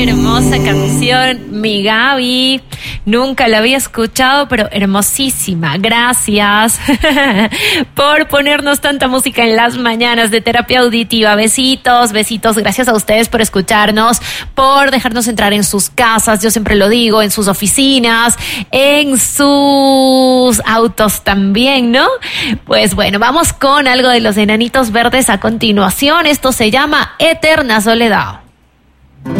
hermosa canción, mi Gaby. Nunca la había escuchado, pero hermosísima. Gracias por ponernos tanta música en las mañanas de Terapia Auditiva. Besitos, besitos. Gracias a ustedes por escucharnos, por dejarnos entrar en sus casas. Yo siempre lo digo, en sus oficinas, en sus autos también, ¿no? Pues bueno, vamos con algo de los Enanitos Verdes a continuación. Esto se llama Eterna Soledad.